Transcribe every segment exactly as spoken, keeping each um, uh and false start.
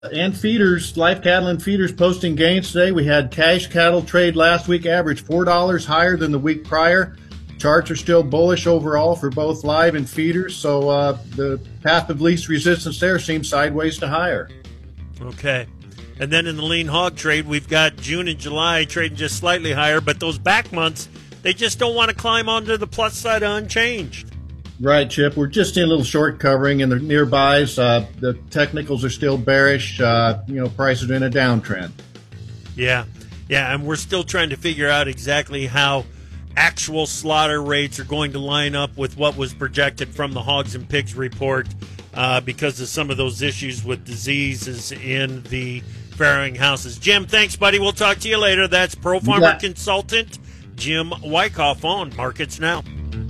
And feeders, live cattle and feeders posting gains today. We had cash cattle trade last week averaged four dollars higher than the week prior. Charts are still bullish overall for both live and feeders, so uh, the path of least resistance there seems sideways to higher. Okay. And then in the lean hog trade, we've got June and July trading just slightly higher, but those back months, they just don't want to climb onto the plus side unchanged. Right, Chip. We're just in a little short covering in the nearbys. Uh, the technicals are still bearish. Uh, you know, prices are in a downtrend. Yeah, yeah, and we're still trying to figure out exactly how actual slaughter rates are going to line up with what was projected from the Hogs and Pigs report uh, because of some of those issues with diseases in the farrowing houses. Jim, thanks, buddy. We'll talk to you later. That's Pro Farmer yeah. Consultant Jim Wyckoff on Markets Now.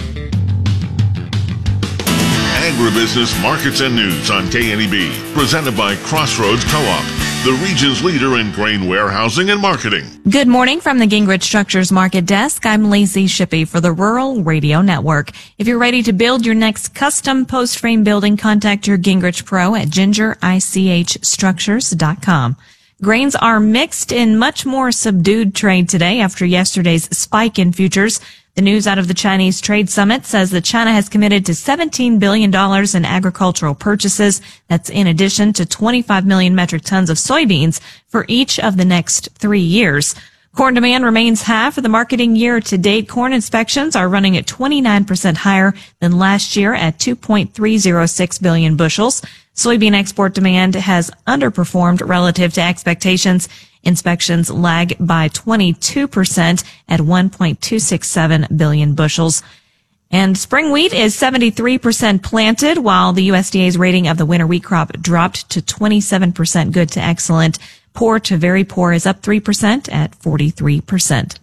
Agribusiness Markets and News on K N E B, presented by Crossroads Co-op, the region's leader in grain warehousing and marketing. Good morning from the Gingrich Structures Market Desk. I'm Lacey Shippey for the Rural Radio Network. If you're ready to build your next custom post frame building, contact your Gingrich Pro at ginger ich structures dot com. Grains are mixed in much more subdued trade today after yesterday's spike in futures. The news out of the Chinese Trade Summit says that China has committed to seventeen billion dollars in agricultural purchases. That's in addition to twenty-five million metric tons of soybeans for each of the next three years. Corn demand remains high for the marketing year to date. Corn inspections are running at twenty-nine percent higher than last year at two point three oh six billion bushels. Soybean export demand has underperformed relative to expectations. Inspections lag by twenty-two percent at one point two six seven billion bushels. And spring wheat is seventy-three percent planted, while the U S D A's rating of the winter wheat crop dropped to twenty-seven percent good to excellent. Poor to very poor is up three percent at forty-three percent.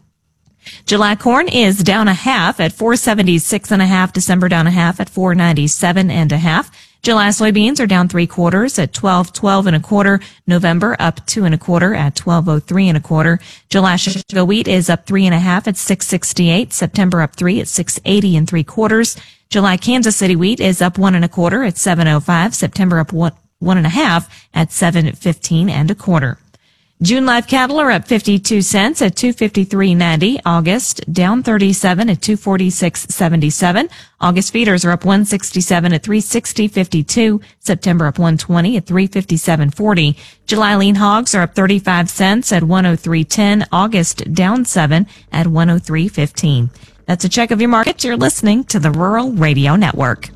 July corn is down a half at four seventy-six and a half. December down a half at four ninety-seven and a half. July soybeans are down three quarters at twelve twelve and a quarter. November up two and a quarter at twelve oh three and a quarter. July Chicago wheat is up three and a half at six sixty-eight. September up three at six eighty and three quarters. July Kansas City wheat is up one and a quarter at seven oh five. September up one one and a half at seven fifteen and a quarter. June live cattle are up fifty-two cents at two fifty-three ninety. August down thirty-seven at two forty-six seventy-seven. August feeders are up one sixty-seven at three sixty fifty-two. September up one twenty at three fifty-seven forty. July lean hogs are up thirty-five cents at one oh three ten. August down seven at one oh three fifteen. That's a check of your market. You're listening to the Rural Radio Network.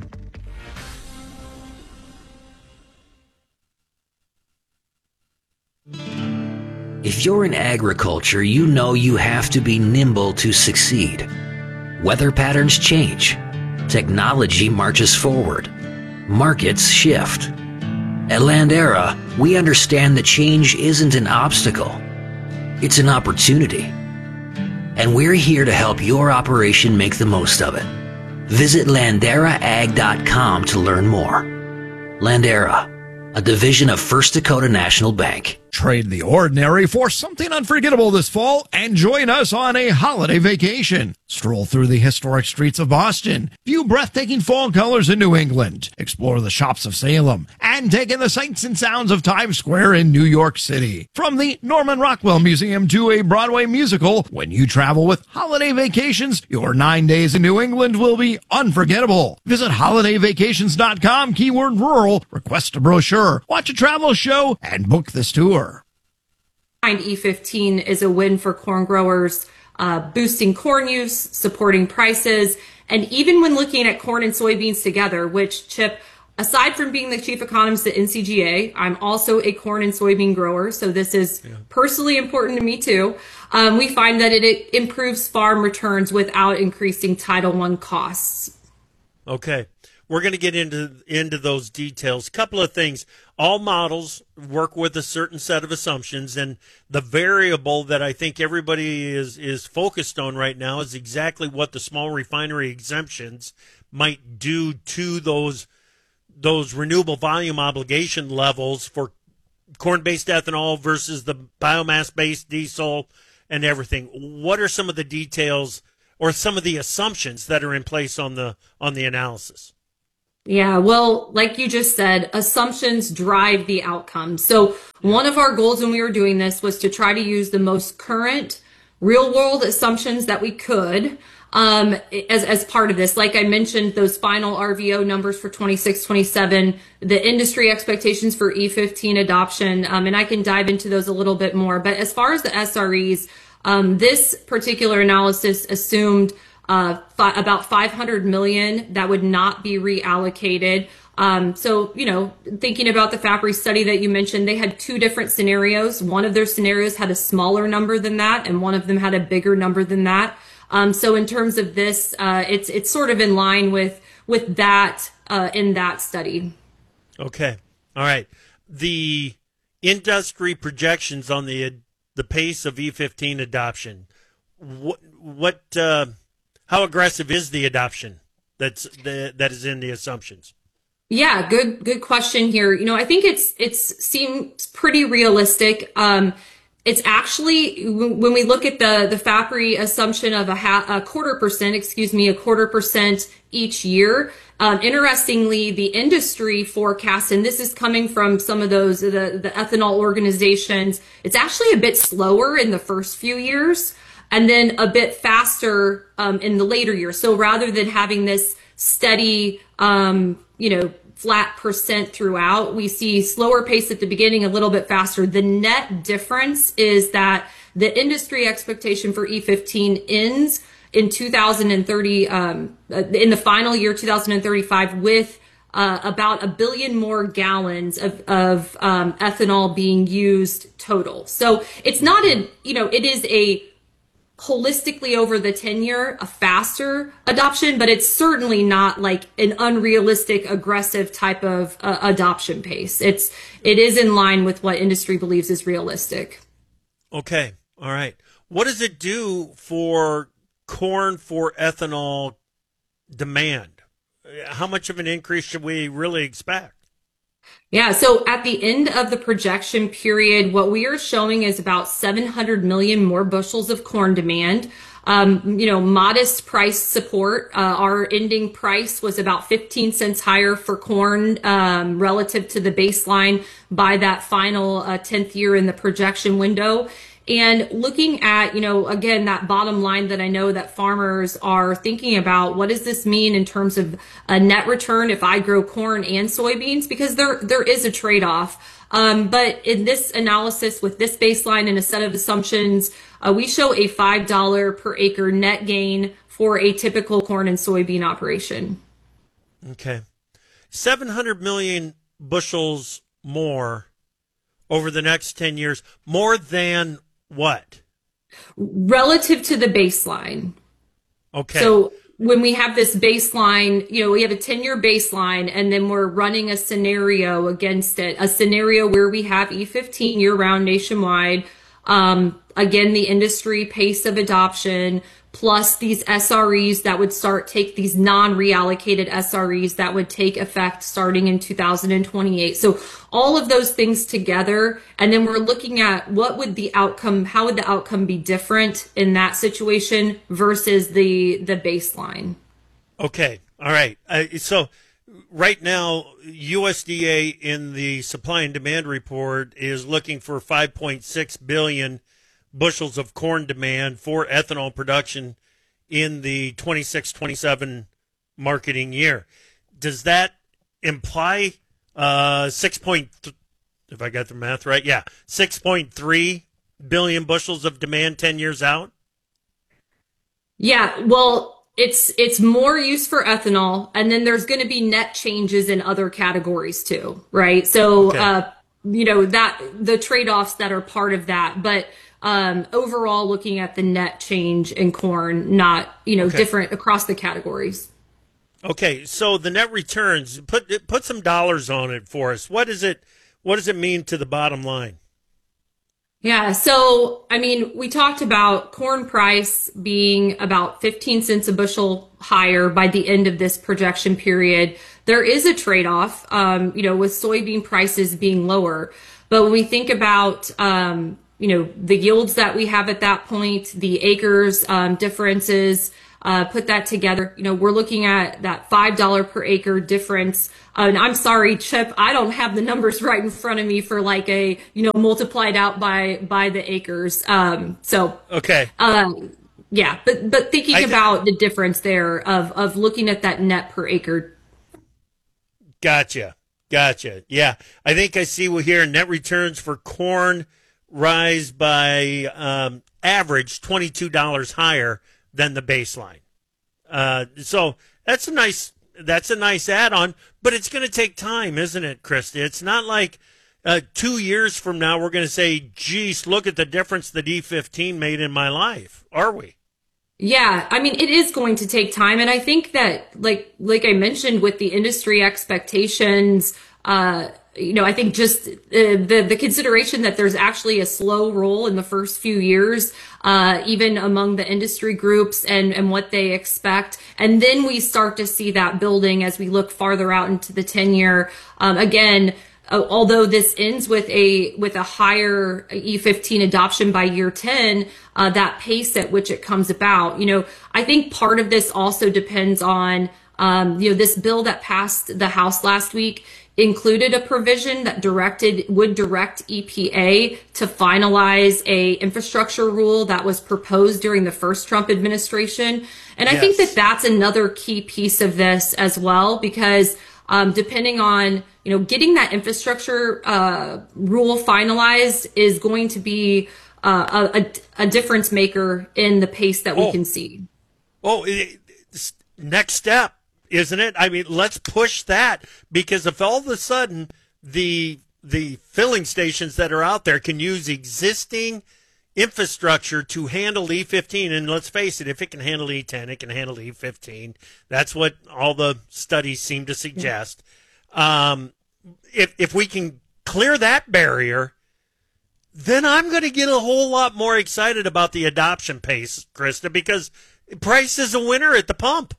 If you're in agriculture, you know you have to be nimble to succeed. Weather patterns change. Technology marches forward. Markets shift. At Landera, we understand that change isn't an obstacle. It's an opportunity. And we're here to help your operation make the most of it. Visit landera ag dot com to learn more. Landera, a division of First Dakota National Bank. Trade the ordinary for something unforgettable this fall and join us on a holiday vacation. Stroll through the historic streets of Boston, view breathtaking fall colors in New England, explore the shops of Salem, and take in the sights and sounds of Times Square in New York City. From the Norman Rockwell Museum to a Broadway musical, when you travel with Holiday Vacations, your nine days in New England will be unforgettable. Visit holiday vacations dot com, keyword rural, request a brochure, watch a travel show, and book this tour. E fifteen is a win for corn growers, uh, boosting corn use, supporting prices, and even when looking at corn and soybeans together, which, Chip, aside from being the chief economist at N C G A, I'm also a corn and soybean grower, so this is yeah. personally important to me too. Um, we find that it, it improves farm returns without increasing Title One costs. Okay. We're going to get into into those details. Couple of things. All models work with a certain set of assumptions, and the variable that I think everybody is, is focused on right now is exactly what the small refinery exemptions might do to those those renewable volume obligation levels for corn-based ethanol versus the biomass-based diesel and everything. What are some of the details or some of the assumptions that are in place on the on the analysis? Yeah, well, like you just said, assumptions drive the outcome. So one of our goals when we were doing this was to try to use the most current real world assumptions that we could um, as, as part of this. Like I mentioned, those final R V O numbers for twenty-six, twenty-seven, the industry expectations for E fifteen adoption, um, and I can dive into those a little bit more. But as far as the S R Es, um, this particular analysis assumed Uh, fi- about five hundred million that would not be reallocated. Um, so, you know, thinking about the Fabry study that you mentioned, they had two different scenarios. One of their scenarios had a smaller number than that, and one of them had a bigger number than that. Um, so in terms of this, uh, it's it's sort of in line with with that uh, in that study. Okay, all right. The industry projections on the the pace of E fifteen adoption. What what? Uh, How aggressive is the adoption that's the, that is in the assumptions? Yeah, good good question here. You know, I think it's it's seems pretty realistic. Um, it's actually when we look at the the Fabry assumption of a, ha- a quarter percent, excuse me, a quarter percent each year. Um, interestingly, the industry forecast, and this is coming from some of those the the ethanol organizations, it's actually a bit slower in the first few years, and then a bit faster um, in the later years. So rather than having this steady, um, you know, flat percent throughout, we see slower pace at the beginning, a little bit faster. The net difference is that the industry expectation for E fifteen ends in two thousand thirty, um, in the final year, two thousand thirty-five, with uh, about a billion more gallons of, of um, ethanol being used total. So it's not a, you know, it is a holistically over the tenure, a faster adoption, but it's certainly not like an unrealistic, aggressive type of uh, adoption pace. It's, it is in line with what industry believes is realistic. Okay. All right. What does it do for corn for ethanol demand? How much of an increase should we really expect? Yeah, so at the end of the projection period, what we are showing is about seven hundred million more bushels of corn demand. Um, you know, modest price support. Uh, our ending price was about fifteen cents higher for corn um, relative to the baseline by that final uh, tenth year in the projection window. And looking at, you know, again, that bottom line that I know that farmers are thinking about, what does this mean in terms of a net return if I grow corn and soybeans? Because there there is a trade-off. Um, but in this analysis with this baseline and a set of assumptions, uh, we show a five dollars per acre net gain for a typical corn and soybean operation. Okay. seven hundred million bushels more over the next ten years, more than what? Relative to the baseline. Okay. So when we have this baseline, you know, we have a ten-year baseline, and then we're running a scenario against it, a scenario where we have E fifteen year-round nationwide. Um, again, the industry pace of adoption, plus these S R Es that would start take these non-reallocated S R Es that would take effect starting in two thousand twenty-eight. So all of those things together, and then we're looking at what would the outcome, how would the outcome be different in that situation versus the the baseline. Okay. All right. Uh, so right now, U S D A in the supply and demand report is looking for five point six billion bushels of corn demand for ethanol production in the twenty-six twenty-seven marketing year. Does that imply uh, six point, th- if I got the math right, yeah, six point three billion bushels of demand ten years out? Yeah, well, it's it's more use for ethanol, and then there's going to be net changes in other categories too, right? So, Okay. uh, you know, that the trade-offs that are part of that, but um, overall, looking at the net change in corn, not, you know, Okay. different across the categories. Okay, so the net returns, put put some dollars on it for us. What is it? What does it mean to the bottom line? Yeah, so, I mean, we talked about corn price being about fifteen cents a bushel higher by the end of this projection period. There is a trade-off, um, you know, with soybean prices being lower. But when we think about, um, you know, the yields that we have at that point, the acres um, differences, uh, put that together, you know, we're looking at that five dollars per acre difference. Uh, and I'm sorry, Chip, I don't have the numbers right in front of me for like a, you know, multiplied out by, by the acres. Um, so, okay. Um, yeah, but, but thinking th- about the difference there of, of looking at that net per acre. Gotcha. Gotcha. Yeah. I think I see here net returns for corn rise by, um, average twenty-two dollars higher than the baseline. Uh, so that's a nice, that's a nice add-on, but it's going to take time, isn't it, Krista? It's not like uh, two years from now we're going to say, geez, look at the difference that E fifteen made in my life, are we? Yeah, I mean, it is going to take time. And I think that, like, like I mentioned with the industry expectations, uh, you know, I think just uh, the, the consideration that there's actually a slow roll in the first few years, uh, even among the industry groups and, and what they expect. And then we start to see that building as we look farther out into the ten year. Um, again, uh, although this ends with a, with a higher E fifteen adoption by year ten, uh, that pace at which it comes about, you know, I think part of this also depends on, um, you know, this bill that passed the House last week included a provision that directed would direct E P A to finalize a infrastructure rule that was proposed during the first Trump administration. And I yes. think that that's another key piece of this as well, because um, depending on, you know, getting that infrastructure uh, rule finalized is going to be uh, a, a difference maker in the pace that we oh. can see. Oh, it, next step. Isn't it? I mean, let's push that, because if all of a sudden the the filling stations that are out there can use existing infrastructure to handle E fifteen, and let's face it, if it can handle E ten, it can handle E fifteen. That's what all the studies seem to suggest. Um, if if we can clear that barrier, then I'm going to get a whole lot more excited about the adoption pace, Krista, because price is a winner at the pump.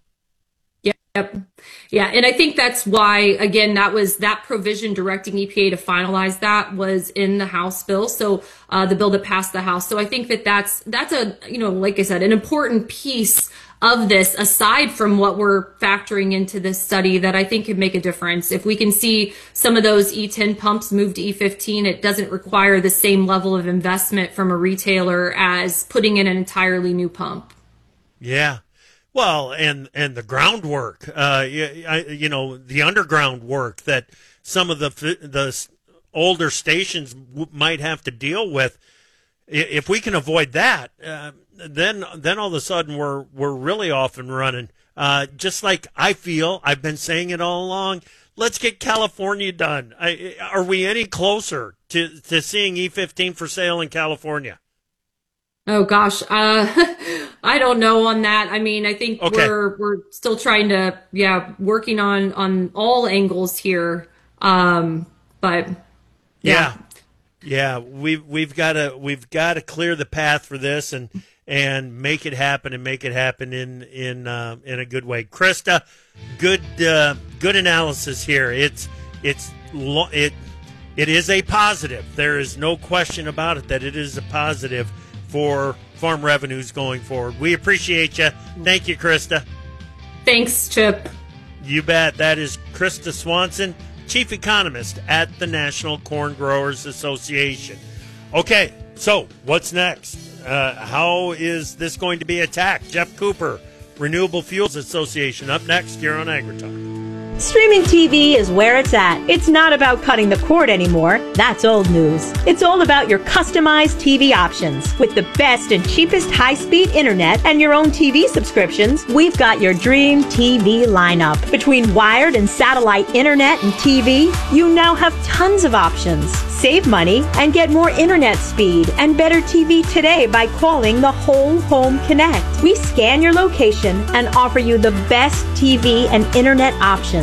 Yep. Yeah. And I think that's why, again, that was that provision directing E P A to finalize that was in the House bill. So uh, the bill that passed the House. So I think that that's that's a, you know, like I said, an important piece of this, aside from what we're factoring into this study, that I think could make a difference. If we can see some of those E ten pumps move to E fifteen, it doesn't require the same level of investment from a retailer as putting in an entirely new pump. Yeah. Well, and, and the groundwork, uh, you, you know, the underground work that some of the the older stations w- might have to deal with. If we can avoid that, uh, then then all of a sudden we're we're really off and running. Uh, just like I feel, I've been saying it all along. Let's get California done. I, are we any closer to to seeing E fifteen for sale in California? Oh gosh, uh, I don't know on that. I mean, I think okay. we're we're still trying to, yeah, working on on all angles here. Um, but yeah, yeah, yeah we've we've got to we've got to clear the path for this and and make it happen and make it happen in in uh, in a good way. Krista, good uh, good analysis here. It's it's it it is a positive. There is no question about it that it is a positive for farm revenues going forward. We appreciate you. Thank you, Krista. Thanks, Chip. You bet. That is Krista Swanson, Chief Economist at the National Corn Growers Association. Okay, so what's next? Uh, how is this going to be attacked? Jeff Cooper, Renewable Fuels Association, up next here on AgriTalk. Streaming T V is where it's at. It's not about cutting the cord anymore. That's old news. It's all about your customized T V options. With the best and cheapest high-speed internet and your own T V subscriptions, we've got your dream T V lineup. Between wired and satellite internet and T V, you now have tons of options. Save money and get more internet speed and better T V today by calling the Whole Home Connect. We scan your location and offer you the best T V and internet options.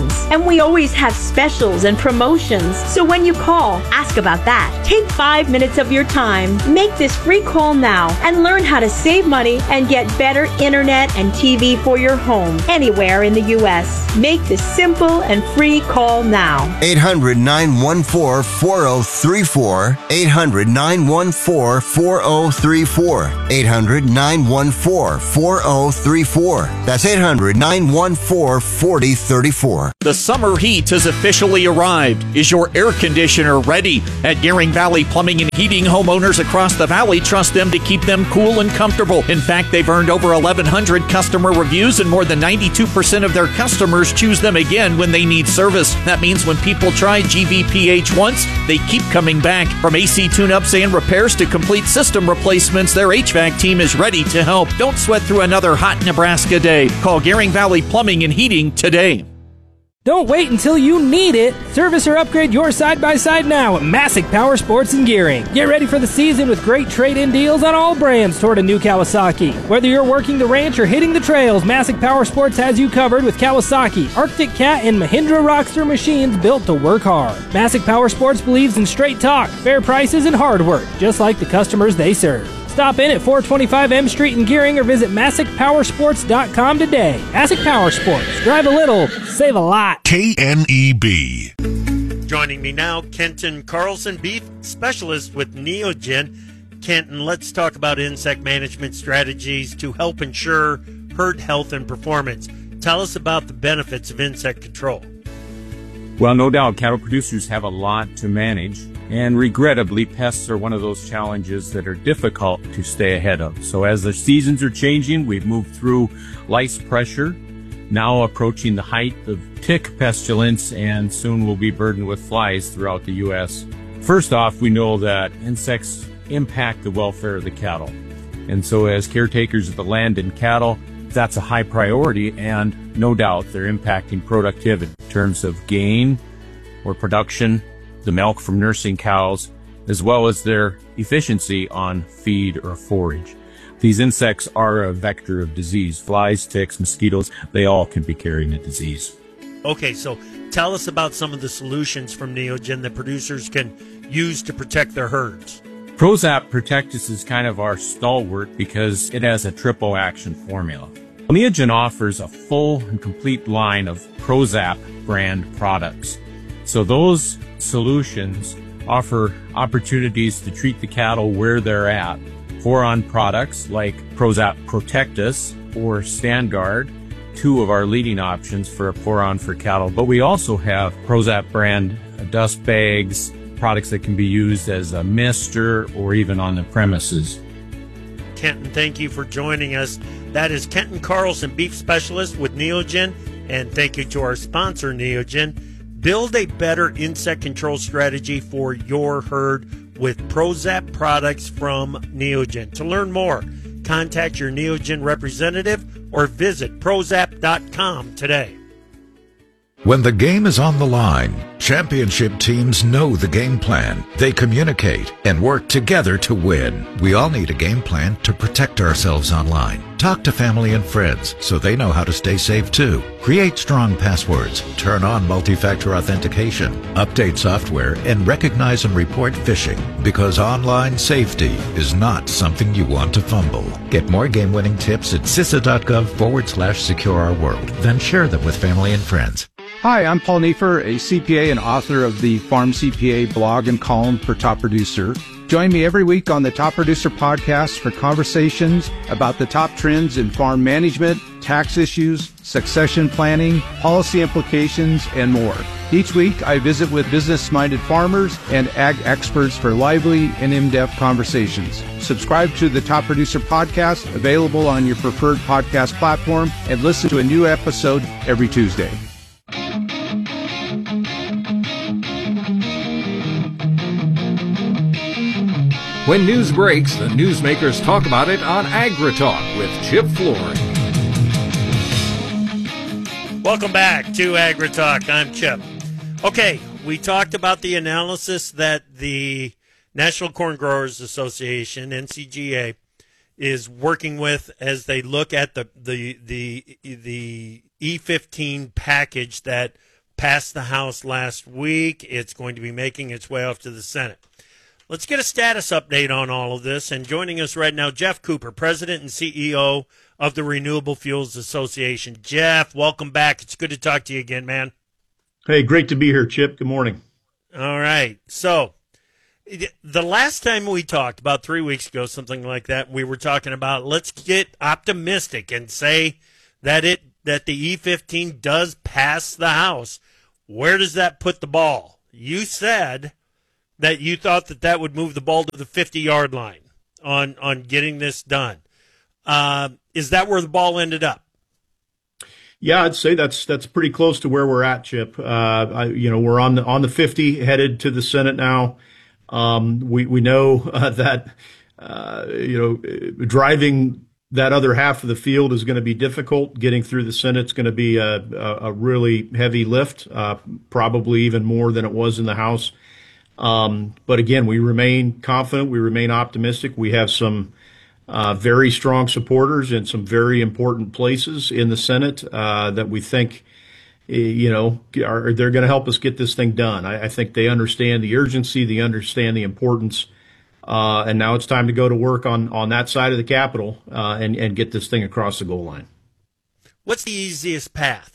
options. And we always have specials and promotions. So when you call, ask about that. Take five minutes of your time. Make this free call now and learn how to save money and get better internet and T V for your home anywhere in the U S. Make this simple and free call now. eight hundred, nine one four, four oh three four. eight hundred, nine one four, four oh three four. eight hundred, nine one four, four oh three four. That's eight hundred, nine one four, four oh three four. The summer heat has officially arrived. Is your air conditioner ready? At Gearing Valley Plumbing and Heating, homeowners across the valley trust them to keep them cool and comfortable. In fact, they've earned over eleven hundred customer reviews, and more than ninety-two percent of their customers choose them again when they need service. That means when people try G V P H once, they keep coming back. From A C tune-ups and repairs to complete system replacements, their H V A C team is ready to help. Don't sweat through another hot Nebraska day. Call Gearing Valley Plumbing and Heating today. Don't wait until you need it. Service or upgrade your side-by-side now at Massic Power Sports and Gearing. Get ready for the season with great trade-in deals on all brands toward a new Kawasaki. Whether you're working the ranch or hitting the trails, Massic Power Sports has you covered with Kawasaki, Arctic Cat, and Mahindra Rockster machines built to work hard. Massic Power Sports believes in straight talk, fair prices, and hard work, just like the customers they serve. Stop in at four twenty-five M Street in Gearing or visit Massic Power Sports dot com today. Massic Power Sports. Drive a little, save a lot. K N E B. Joining me now, Kenton Carlson, beef specialist with Neogen. Kenton, let's talk about insect management strategies to help ensure herd health and performance. Tell us about the benefits of insect control. Well, no doubt, cattle producers have a lot to manage, and regrettably, pests are one of those challenges that are difficult to stay ahead of. So as the seasons are changing, we've moved through lice pressure, now approaching the height of tick pestilence, and soon we'll be burdened with flies throughout the U S. First off, we know that insects impact the welfare of the cattle. And so as caretakers of the land and cattle, that's a high priority, and no doubt they're impacting productivity in terms of gain or production, the milk from nursing cows, as well as their efficiency on feed or forage. These insects are a vector of disease. Flies, ticks, mosquitoes, they all can be carrying a disease. Okay, so tell us about some of the solutions from Neogen that producers can use to protect their herds. Prozap Protectus is kind of our stalwart because it has a triple action formula. Neogen offers a full and complete line of Prozap brand products. So those solutions offer opportunities to treat the cattle where they're at. Four-on products like Prozap Protectus or StandGuard, two of our leading options for a four-on for cattle. But we also have Prozap brand dust bags, products that can be used as a mister or even on the premises. Kenton, thank you for joining us. That is Kenton Carlson, beef specialist with Neogen, and thank you to our sponsor, Neogen. Build a better insect control strategy for your herd with Prozap products from Neogen. To learn more, contact your Neogen representative or visit prozap dot com today. When the game is on the line, championship teams know the game plan. They communicate and work together to win. We all need a game plan to protect ourselves online. Talk to family and friends so they know how to stay safe too. Create strong passwords, turn on multi-factor authentication, update software, and recognize and report phishing, because online safety is not something you want to fumble. Get more game-winning tips at C I S A dot gov forward slash secure our world. Then share them with family and friends. Hi, I'm Paul Neefer, a C P A and author of the Farm C P A blog and column for Top Producer. Join me every week on the Top Producer podcast for conversations about the top trends in farm management, tax issues, succession planning, policy implications, and more. Each week, I visit with business-minded farmers and ag experts for lively and in-depth conversations. Subscribe to the Top Producer podcast, available on your preferred podcast platform, and listen to a new episode every Tuesday. When news breaks, the newsmakers talk about it on AgriTalk with Chip Flory. Welcome back to AgriTalk. I'm Chip. Okay, we talked about the analysis that the National Corn Growers Association, N C G A, is working with as they look at the the the, the E fifteen package that passed the House last week. It's going to be making its way off to the Senate. Let's get a status update on all of this. And joining us right now, Jeff Cooper, President and C E O of the Renewable Fuels Association. Jeff, welcome back. It's good to talk to you again, man. Hey, great to be here, Chip. Good morning. All right. So the last time we talked, about three weeks ago, something like that, we were talking about let's get optimistic and say that it that the E fifteen does pass the House. Where does that put the ball? You said that you thought that that would move the ball to the fifty-yard line on, on getting this done. Uh, is that where the ball ended up? Yeah, I'd say that's that's pretty close to where we're at, Chip. Uh, I, you know, we're on the on the fifty, headed to the Senate now. Um, we we know uh, that uh, you know driving that other half of the field is going to be difficult. Getting through the Senate is going to be a, a, a really heavy lift, uh, probably even more than it was in the House. Um, but again, we remain confident. We remain optimistic. We have some uh, very strong supporters in some very important places in the Senate uh, that we think, you know, are they're going to help us get this thing done. I, I think they understand the urgency, they understand the importance, uh, and now it's time to go to work on on that side of the Capitol uh, and and get this thing across the goal line. What's the easiest path?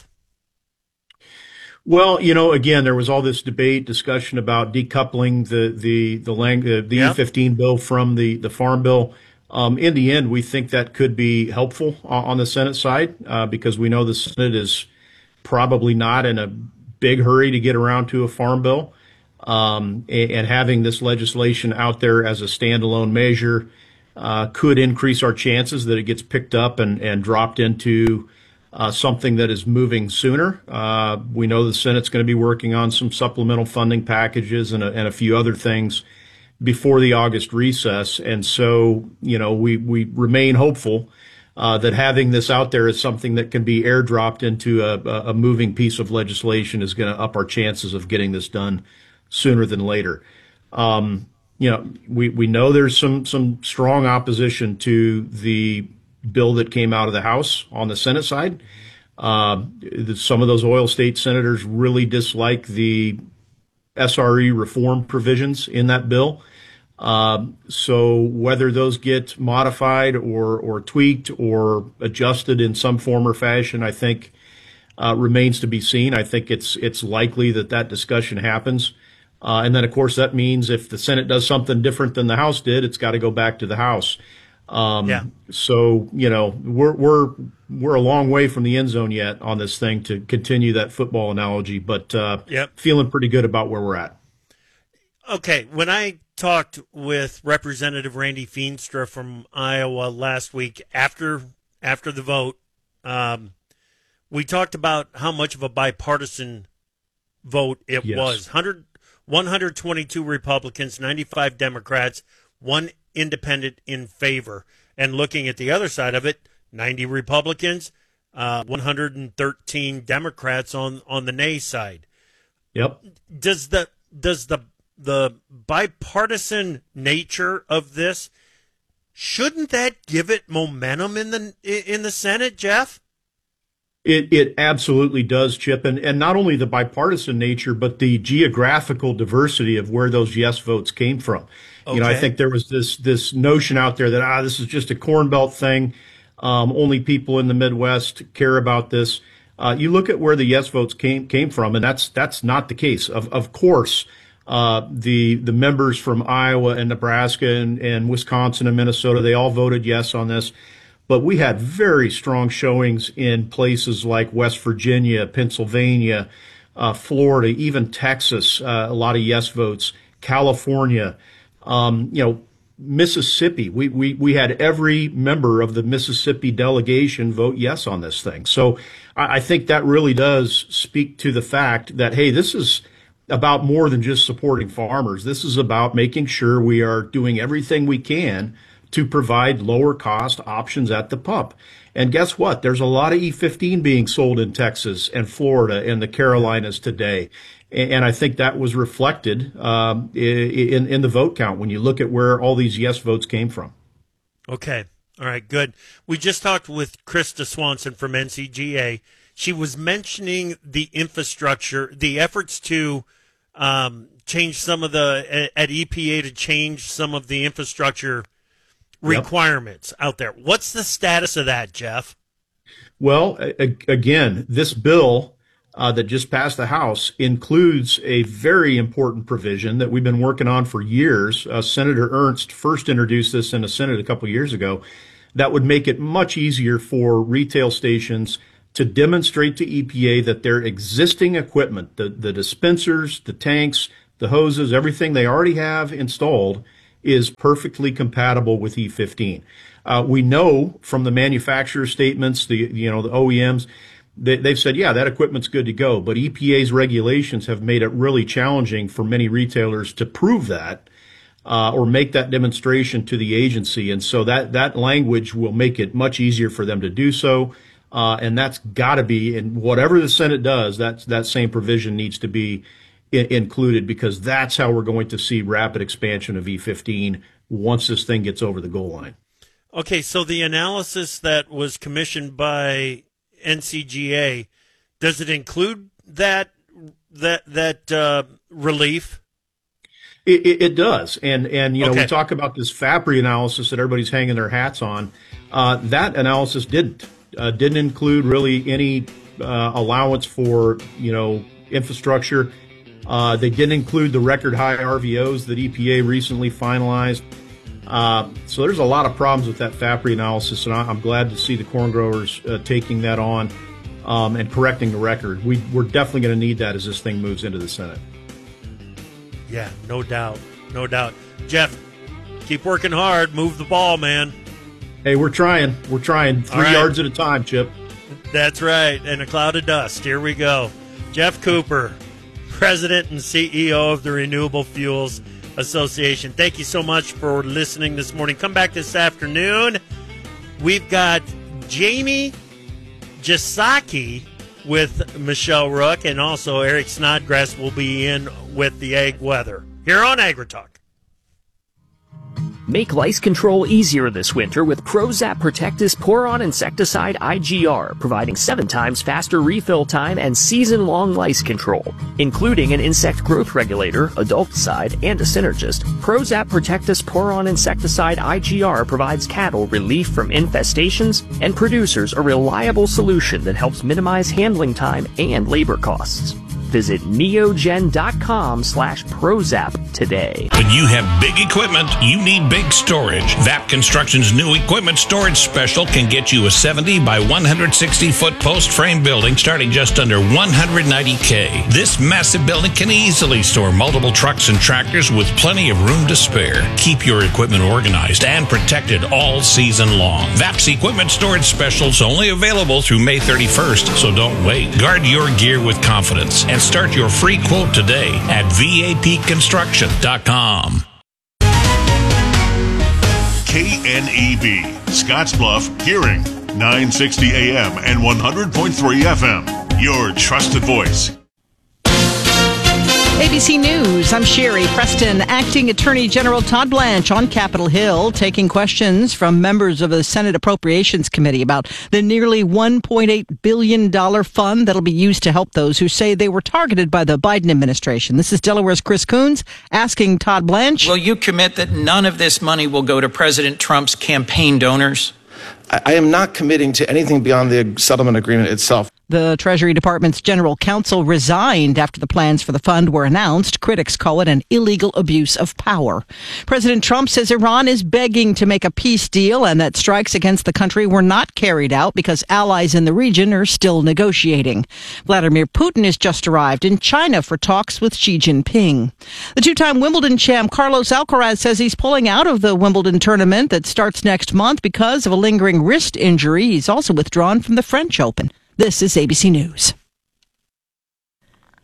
Well, you know, again, there was all this debate, discussion about decoupling the the the, lang- the yep. E fifteen bill from the the Farm Bill. Um, in the end, we think that could be helpful on the Senate side uh, because we know the Senate is probably not in a big hurry to get around to a Farm Bill. Um, and, and having this legislation out there as a standalone measure uh, could increase our chances that it gets picked up and, and dropped into Uh, something that is moving sooner. Uh, we know the Senate's going to be working on some supplemental funding packages and a, and a few other things before the August recess. And so, you know, we, we remain hopeful uh, that having this out there as something that can be airdropped into a, a moving piece of legislation is going to up our chances of getting this done sooner than later. Um, you know, we, we know there's some, some strong opposition to the bill that came out of the House on the Senate side. Uh, some of those oil state senators really dislike the S R E reform provisions in that bill. Uh, so whether those get modified or, or tweaked or adjusted in some form or fashion, I think uh, remains to be seen. I think it's it's likely that that discussion happens. Uh, and then, of course, that means if the Senate does something different than the House did, it's got to go back to the House. Um, yeah. So, you know, we're, we're, we're a long way from the end zone yet on this thing, to continue that football analogy, but, uh, yep. feeling pretty good about where we're at. Okay. When I talked with Representative Randy Feenstra from Iowa last week after, after the vote, um, we talked about how much of a bipartisan vote it yes. was. one hundred, one hundred twenty-two Republicans, ninety-five Democrats, one independent in favor. And looking at the other side of it, ninety Republicans, uh, one hundred thirteen Democrats on, on the nay side. Yep. Does the does the the bipartisan nature of this, shouldn't that give it momentum in the in the Senate, Jeff? It it absolutely does, Chip, and and not only the bipartisan nature, but the geographical diversity of where those yes votes came from. Okay. You know, I think there was this this notion out there that ah, this is just a Corn Belt thing. Um, only people in the Midwest care about this. Uh, you look at where the yes votes came came from, and that's that's not the case. Of of course, uh, the the members from Iowa and Nebraska and, and Wisconsin and Minnesota, they all voted yes on this. But we had very strong showings in places like West Virginia, Pennsylvania, uh, Florida, even Texas, uh, a lot of yes votes, California, um, you know, Mississippi. We, we, we had every member of the Mississippi delegation vote yes on this thing. So I, I think that really does speak to the fact that, hey, this is about more than just supporting farmers. This is about making sure we are doing everything we can to provide lower cost options at the pump. And guess what? There's a lot of E fifteen being sold in Texas and Florida and the Carolinas today. And I think that was reflected um, in, in the vote count when you look at where all these yes votes came from. Okay. All right, good. We just talked with Krista Swanson from N C G A. she was mentioning the infrastructure, the efforts to um, change some of the, at E P A to change some of the infrastructure requirements yep. out there. What's the status of that, Jeff? Well, a- again, this bill uh, that just passed the House includes a very important provision that we've been working on for years. Uh, Senator Ernst first introduced this in the Senate a couple of years ago. That would make it much easier for retail stations to demonstrate to E P A that their existing equipment, the, the dispensers, the tanks, the hoses, everything they already have installed is perfectly compatible with E fifteen. Uh, we know from the manufacturer statements, the you know the O E Ms, they, they've said, yeah, that equipment's good to go. But E P A's regulations have made it really challenging for many retailers to prove that uh, or make that demonstration to the agency. And so that that language will make it much easier for them to do so. Uh, and that's got to be, and whatever the Senate does, that's, that same provision needs to be I- included, because that's how we're going to see rapid expansion of E fifteen once this thing gets over the goal line. Okay, so the analysis that was commissioned by N C G A, does it include that that that uh, relief? It, it, it does, and and you know okay. we talk about this FAPRI analysis that everybody's hanging their hats on. Uh, that analysis didn't uh, didn't include really any uh, allowance for you know infrastructure. Uh, they didn't include the record high R V Os that E P A recently finalized. Uh, so there's a lot of problems with that FAPRI analysis, and I, I'm glad to see the corn growers uh, taking that on um, and correcting the record. We, we're definitely going to need that as this thing moves into the Senate. Yeah, no doubt, no doubt. Jeff, keep working hard. Move the ball, man. Hey, we're trying. We're trying. Three right. yards at a time, Chip. That's right. And a cloud of dust. Here we go. Jeff Cooper, President and C E O of the Renewable Fuels Association. Thank you so much for listening this morning. Come back this afternoon. We've got Jamie Jasaki with Michelle Rook, and also Eric Snodgrass will be in with the ag weather here on AgriTalk. Make lice control easier this winter with Prozap Protectis Pour-On Insecticide I G R, providing seven times faster refill time and season-long lice control. Including an insect growth regulator, adulticide, and a synergist, Prozap Protectis Pour-On Insecticide I G R provides cattle relief from infestations and producers a reliable solution that helps minimize handling time and labor costs. Visit neogen.com slash Prozap today. When you have big equipment, you need big storage. V A P Construction's new equipment storage special can get you a seventy by one hundred sixty foot post frame building starting just under one hundred ninety thousand. This massive building can easily store multiple trucks and tractors with plenty of room to spare. Keep your equipment organized and protected all season long. V A P's equipment storage specials only available through May thirty-first, so don't wait. Guard your gear with confidence and start your free quote today at V A P construction dot com. K N E B, Scottsbluff, Hearing, nine sixty A M and one hundred point three F M. Your trusted voice. A B C News, I'm Sherry Preston. Acting Attorney General Todd Blanche on Capitol Hill taking questions from members of the Senate Appropriations Committee about the nearly one point eight billion dollars fund that'll be used to help those who say they were targeted by the Biden administration. This is Delaware's Chris Coons asking Todd Blanche. Will you commit that none of this money will go to President Trump's campaign donors? I am not committing to anything beyond the settlement agreement itself. The Treasury Department's general counsel resigned after the plans for the fund were announced. Critics call it an illegal abuse of power. President Trump says Iran is begging to make a peace deal and that strikes against the country were not carried out because allies in the region are still negotiating. Vladimir Putin has just arrived in China for talks with Xi Jinping. The two-time Wimbledon champ Carlos Alcaraz says he's pulling out of the Wimbledon tournament that starts next month because of a lingering wrist injury. He's also withdrawn from the French Open. This is A B C News.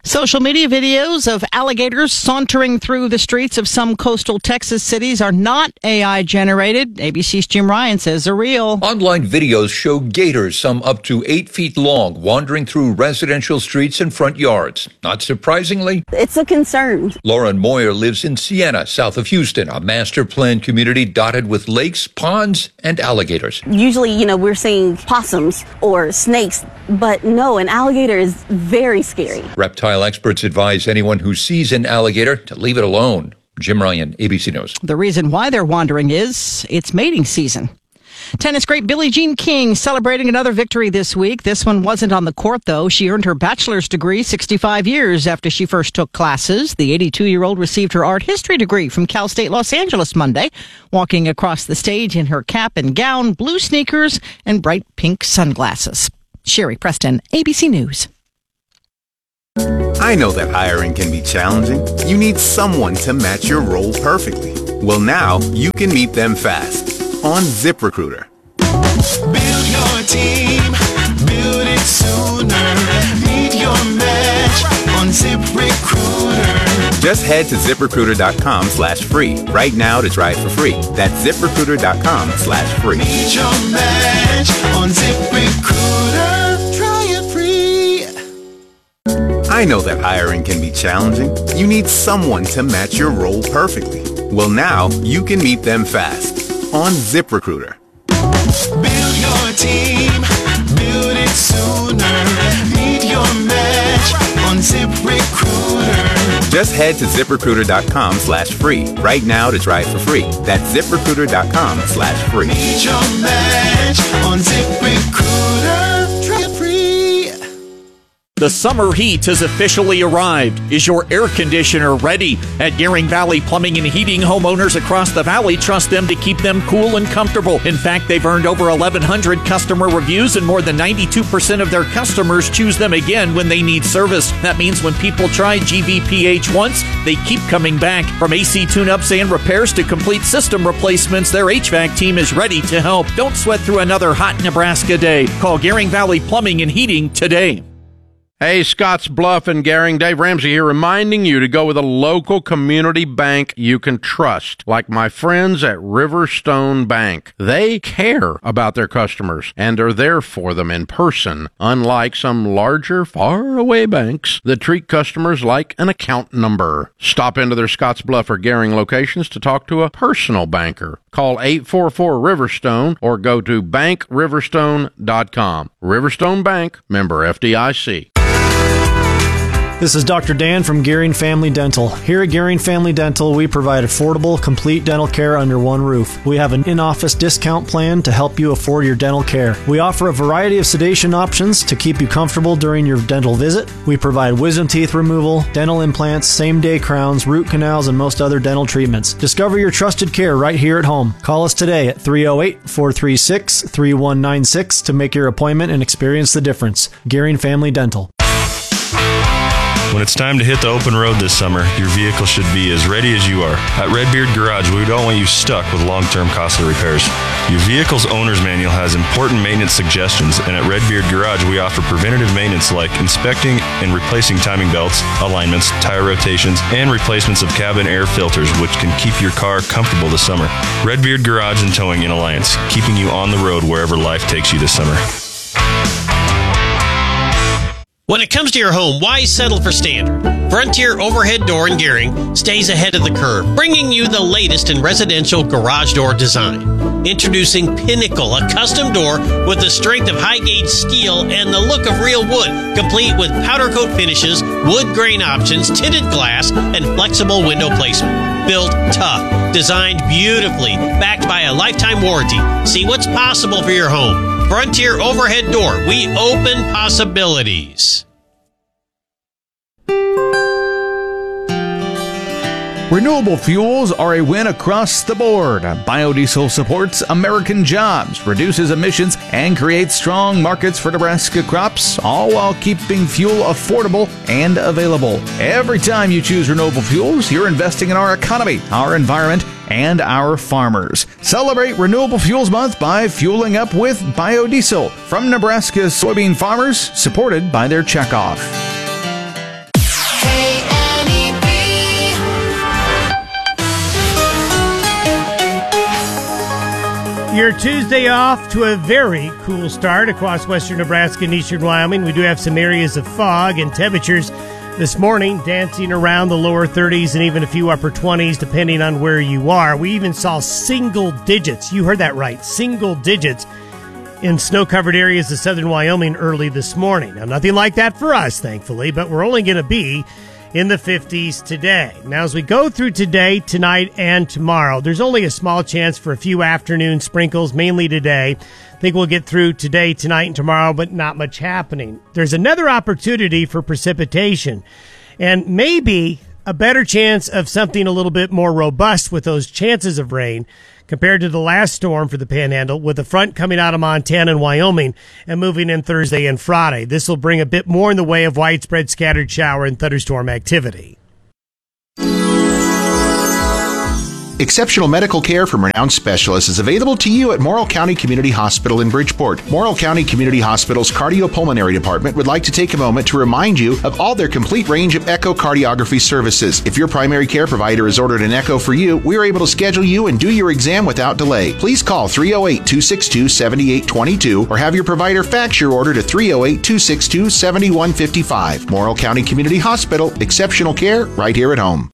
Social media videos of alligators sauntering through the streets of some coastal Texas cities are not A I generated. A B C's Jim Ryan says they're real. Online videos show gators, some up to eight feet long, wandering through residential streets and front yards. Not surprisingly, it's a concern. Lauren Moyer lives in Sienna, south of Houston, a master planned community dotted with lakes, ponds, and alligators. Usually, you know, we're seeing possums or snakes, but no, an alligator is very scary. Reptile experts advise anyone who sees an alligator to leave it alone. Jim Ryan, A B C News. The reason why they're wandering is it's mating season. Tennis great Billie Jean King celebrating another victory this week. This one wasn't on the court, though. She earned her bachelor's degree sixty-five years after she first took classes. The eighty-two-year-old received her art history degree from Cal State Los Angeles Monday, walking across the stage in her cap and gown, blue sneakers, and bright pink sunglasses. Sherry Preston, A B C News. I know that hiring can be challenging. You need someone to match your role perfectly. Well, now you can meet them fast on ZipRecruiter. Build your team, build it sooner. Meet your match on ZipRecruiter. Just head to ZipRecruiter.com slash free right now to try it for free. That's ZipRecruiter.com slash free. Meet your match on ZipRecruiter. Try it free. I know that hiring can be challenging. You need someone to match your role perfectly. Well, now you can meet them fast on ZipRecruiter. Build your team, build it sooner. Meet your match on ZipRecruiter. Just head to ZipRecruiter.com slash free right now to try it for free. That's ZipRecruiter.com slash free. Meet your match on ZipRecruiter. Try it free. The summer heat has officially arrived. Is your air conditioner ready? At Gearing Valley Plumbing and Heating, homeowners across the valley trust them to keep them cool and comfortable. In fact, they've earned over eleven hundred customer reviews, and more than ninety-two percent of their customers choose them again when they need service. That means when people try G V P H once, they keep coming back. From A C tune-ups and repairs to complete system replacements, their H V A C team is ready to help. Don't sweat through another hot Nebraska day. Call Gearing Valley Plumbing and Heating today. Hey, Scotts Bluff and Gering, Dave Ramsey here, reminding you to go with a local community bank you can trust, like my friends at Riverstone Bank. They care about their customers and are there for them in person, unlike some larger, faraway banks that treat customers like an account number. Stop into their Scotts Bluff or Gering locations to talk to a personal banker. Call eight four four Riverstone or go to bank riverstone dot com. Riverstone Bank, member F D I C. This is Doctor Dan from Gearing Family Dental. Here at Gearing Family Dental, we provide affordable, complete dental care under one roof. We have an in-office discount plan to help you afford your dental care. We offer a variety of sedation options to keep you comfortable during your dental visit. We provide wisdom teeth removal, dental implants, same-day crowns, root canals, and most other dental treatments. Discover your trusted care right here at home. Call us today at three oh eight, four three six, three one nine six to make your appointment and experience the difference. Gearing Family Dental. When it's time to hit the open road this summer, your vehicle should be as ready as you are. At Redbeard Garage, we don't want you stuck with long-term costly repairs. Your vehicle's owner's manual has important maintenance suggestions, and at Redbeard Garage, we offer preventative maintenance like inspecting and replacing timing belts, alignments, tire rotations, and replacements of cabin air filters, which can keep your car comfortable this summer. Redbeard Garage and Towing in Alliance, keeping you on the road wherever life takes you this summer. When it comes to your home, why settle for standard? Frontier Overhead Door in Gearing stays ahead of the curve, bringing you the latest in residential garage door design. Introducing Pinnacle, a custom door with the strength of high-gauge steel and the look of real wood, complete with powder coat finishes, wood grain options, tinted glass, and flexible window placement. Built tough, designed beautifully, backed by a lifetime warranty. See what's possible for your home. Frontier Overhead Door. We open possibilities. Renewable fuels are a win across the board. Biodiesel supports American jobs, reduces emissions, and creates strong markets for Nebraska crops, all while keeping fuel affordable and available. Every time you choose renewable fuels, you're investing in our economy, our environment, and our farmers. Celebrate Renewable Fuels Month by fueling up with biodiesel from Nebraska's soybean farmers, supported by their checkoff. Your Tuesday off to a very cool start across western Nebraska and eastern Wyoming. We do have some areas of fog and temperatures this morning dancing around the lower thirties and even a few upper twenties depending on where you are. We even saw single digits. You heard that right. Single digits in snow-covered areas of southern Wyoming early this morning. Now, nothing like that for us, thankfully, but we're only going to be in the fifties today. Now, as we go through today, tonight, and tomorrow, there's only a small chance for a few afternoon sprinkles, mainly today. I think we'll get through today, tonight, and tomorrow, but not much happening. There's another opportunity for precipitation, and maybe a better chance of something a little bit more robust with those chances of rain compared to the last storm for the Panhandle, with the front coming out of Montana and Wyoming and moving in Thursday and Friday. This will bring a bit more in the way of widespread scattered shower and thunderstorm activity. Exceptional medical care from renowned specialists is available to you at Morrill County Community Hospital in Bridgeport. Morrill County Community Hospital's Cardiopulmonary Department would like to take a moment to remind you of all their complete range of echocardiography services. If your primary care provider has ordered an echo for you, we are able to schedule you and do your exam without delay. Please call three oh eight, two six two, seven eight two two or have your provider fax your order to three oh eight, two six two, seven one five five. Morrill County Community Hospital, exceptional care right here at home.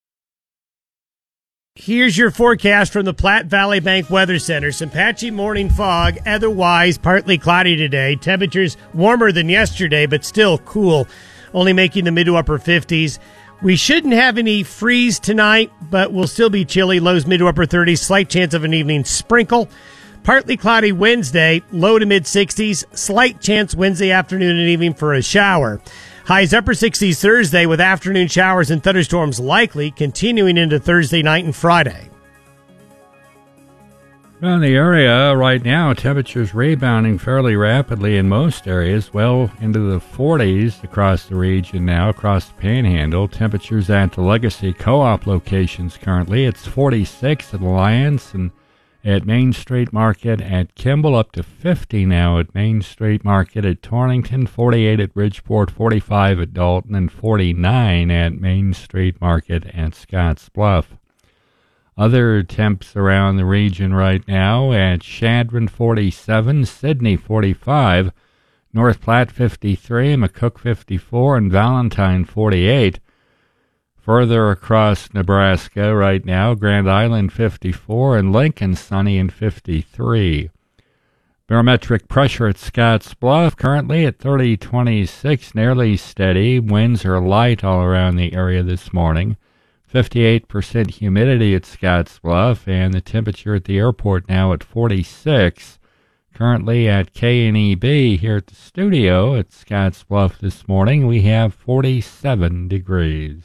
Here's your forecast from the Platte Valley Bank Weather Center. Some patchy morning fog, otherwise partly cloudy today. Temperatures warmer than yesterday, but still cool, only making the mid to upper fifties. We shouldn't have any freeze tonight, but we'll still be chilly. Lows mid to upper thirties, slight chance of an evening sprinkle. Partly cloudy Wednesday, low to mid sixties, slight chance Wednesday afternoon and evening for a shower. Highs upper sixties Thursday with afternoon showers and thunderstorms likely, continuing into Thursday night and Friday. Around the area right now, temperatures rebounding fairly rapidly in most areas, well into the forties across the region now, across the Panhandle. Temperatures at the Legacy Co-op locations currently, it's forty-six at Alliance and at Main Street Market at Kimball, up to fifty now at Main Street Market at Torrington, forty-eight at Bridgeport, forty-five at Dalton, and forty-nine at Main Street Market at Scotts Bluff. Other temps around the region right now at Chadron, forty-seven, Sidney, forty-five, North Platte, fifty-three, McCook, fifty-four, and Valentine, forty-eight. Further across Nebraska right now, Grand Island fifty-four and Lincoln sunny and fifty-three. Barometric pressure at Scotts Bluff currently at thirty twenty-six, nearly steady. Winds are light all around the area this morning. fifty-eight percent humidity at Scotts Bluff, and the temperature at the airport now at forty-six. Currently at K N E B here at the studio at Scotts Bluff this morning, we have forty-seven degrees.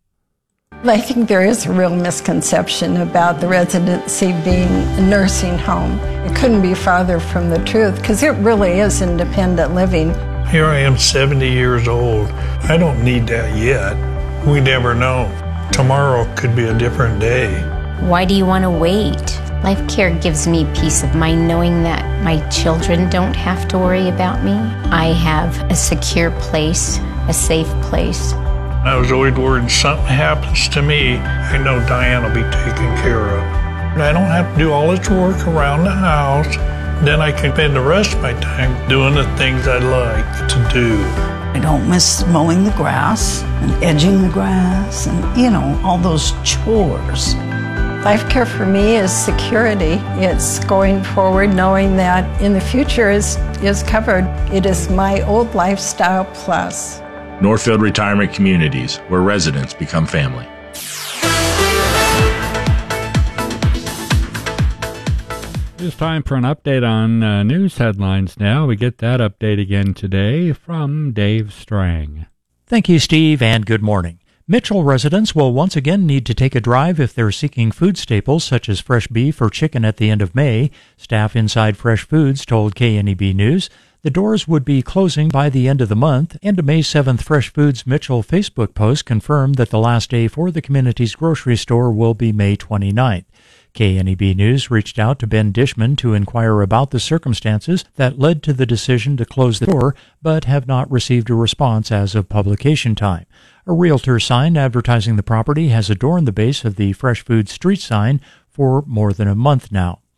I think there is a real misconception about the residency being a nursing home. It couldn't be farther from the truth, because it really is independent living. Here I am, seventy years old. I don't need that yet. We never know. Tomorrow could be a different day. Why do you want to wait? Life Care gives me peace of mind knowing that my children don't have to worry about me. I have a secure place, a safe place. I was always worried something happens to me, I know Diane will be taken care of. I don't have to do all this work around the house. Then I can spend the rest of my time doing the things I like to do. I don't miss mowing the grass and edging the grass and, you know, all those chores. Life Care for me is security. It's going forward knowing that in the future is, is covered. It is my old lifestyle plus. Northfield Retirement Communities, where residents become family. It's time for an update on uh, news headlines now. We get that update again today from Dave Strang. Thank you, Steve, and good morning. Mitchell residents will once again need to take a drive if they're seeking food staples such as fresh beef or chicken at the end of May. Staff inside Fresh Foods told K N E B News the doors would be closing by the end of the month, and a May seventh Fresh Foods Mitchell Facebook post confirmed that the last day for the community's grocery store will be May twenty-ninth. K N E B News reached out to Ben Dishman to inquire about the circumstances that led to the decision to close the door, but have not received a response as of publication time. A realtor sign advertising the property has adorned the base of the Fresh Foods street sign for more than a month now.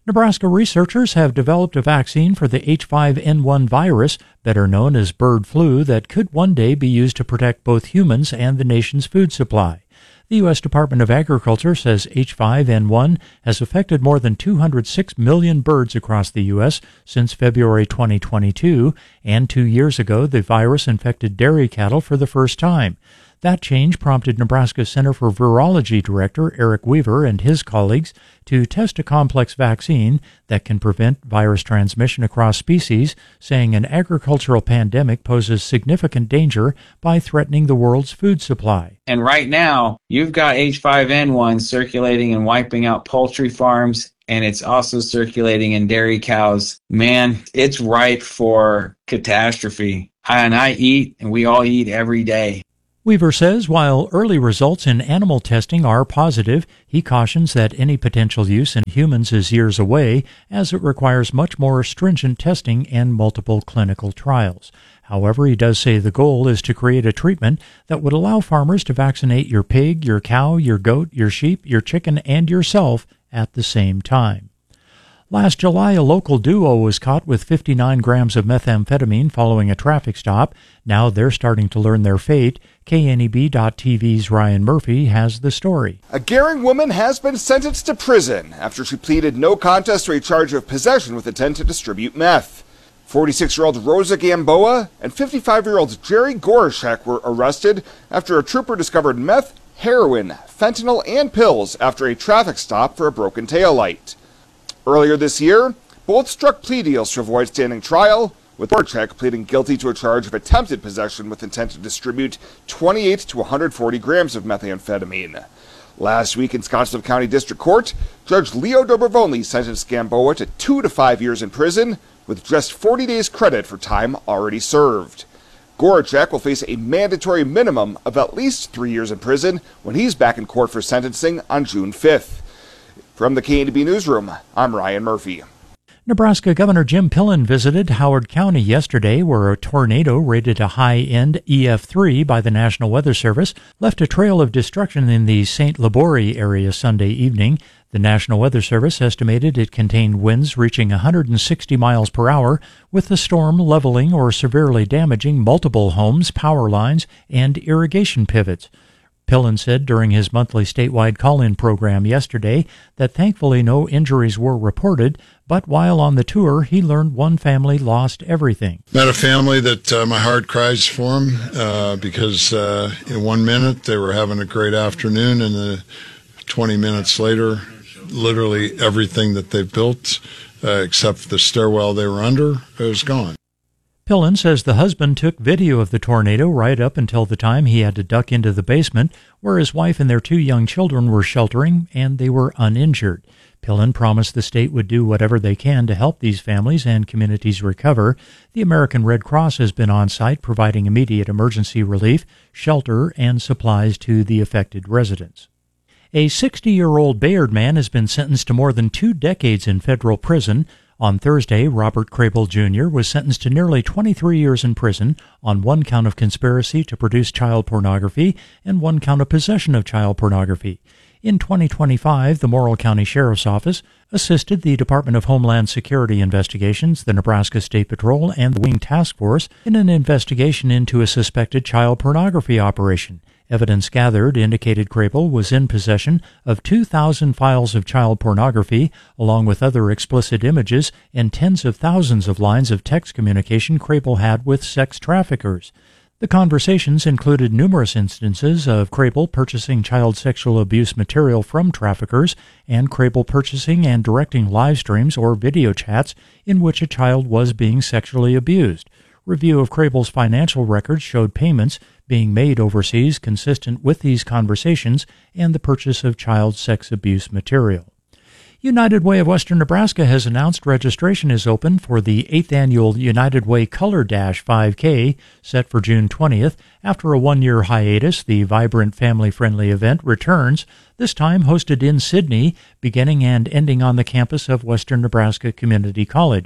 Nebraska researchers have developed a vaccine for the H five N one virus, better known as bird flu, that could one day be used to protect both humans and the nation's food supply. The U S Department of Agriculture says H five N one has affected more than two hundred six million birds across the U S since February twenty twenty-two, and two years ago the virus infected dairy cattle for the first time. That change prompted Nebraska Center for Virology Director Eric Weaver and his colleagues to test a complex vaccine that can prevent virus transmission across species, saying an agricultural pandemic poses significant danger by threatening the world's food supply. And right now, you've got H five N one circulating and wiping out poultry farms, and it's also circulating in dairy cows. Man, it's ripe for catastrophe. And I eat, and we all eat every day. Weaver says while early results in animal testing are positive, he cautions that any potential use in humans is years away, as it requires much more stringent testing and multiple clinical trials. However, he does say the goal is to create a treatment that would allow farmers to vaccinate your pig, your cow, your goat, your sheep, your chicken, and yourself at the same time. Last July, a local duo was caught with fifty-nine grams of methamphetamine following a traffic stop. Now they're starting to learn their fate. K N E B dot T V's Ryan Murphy has the story. A Gering woman has been sentenced to prison after she pleaded no contest to a charge of possession with intent to distribute meth. forty-six-year-old Rosa Gamboa and fifty-five-year-old Jerry Gorishek were arrested after a trooper discovered meth, heroin, fentanyl, and pills after a traffic stop for a broken taillight. Earlier this year, both struck plea deals to avoid standing trial, with Gorchek pleading guilty to a charge of attempted possession with intent to distribute twenty-eight to one hundred forty grams of methamphetamine. Last week in Scottsbluff County District Court, Judge Leo Dobrovony sentenced Gamboa to two to five years in prison, with just forty days credit for time already served. Gorchek will face a mandatory minimum of at least three years in prison when he's back in court for sentencing on June fifth. From the K N E B Newsroom, I'm Ryan Murphy. Nebraska Governor Jim Pillen visited Howard County yesterday, where a tornado rated a high-end E F three by the National Weather Service left a trail of destruction in the Saint Libory area Sunday evening. The National Weather Service estimated it contained winds reaching one hundred sixty miles per hour, with the storm leveling or severely damaging multiple homes, power lines, and irrigation pivots. Pillen said during his monthly statewide call-in program yesterday that thankfully no injuries were reported, but while on the tour, he learned one family lost everything. Met a family that uh, my heart cries for them uh, because uh, in one minute they were having a great afternoon, and uh, twenty minutes later, literally everything that they built, uh, except the stairwell they were under, was gone. Pillen says the husband took video of the tornado right up until the time he had to duck into the basement, where his wife and their two young children were sheltering, and they were uninjured. Pillen promised the state would do whatever they can to help these families and communities recover. The American Red Cross has been on site providing immediate emergency relief, shelter, and supplies to the affected residents. A sixty-year-old Bayard man has been sentenced to more than two decades in federal prison. On Thursday, Robert Crable Junior was sentenced to nearly twenty-three years in prison on one count of conspiracy to produce child pornography and one count of possession of child pornography. In twenty twenty-five, the Morrill County Sheriff's Office assisted the Department of Homeland Security Investigations, the Nebraska State Patrol, and the Wing Task Force in an investigation into a suspected child pornography operation. Evidence gathered indicated Crable was in possession of two thousand files of child pornography, along with other explicit images and tens of thousands of lines of text communication Crable had with sex traffickers. The conversations included numerous instances of Crable purchasing child sexual abuse material from traffickers and Crable purchasing and directing live streams or video chats in which a child was being sexually abused. Review of Crable's financial records showed payments being made overseas consistent with these conversations and the purchase of child sex abuse material. United Way of Western Nebraska has announced registration is open for the eighth Annual United Way Color Dash five K, set for June twentieth. After a one-year hiatus, the vibrant, family-friendly event returns, this time hosted in Sidney, beginning and ending on the campus of Western Nebraska Community College.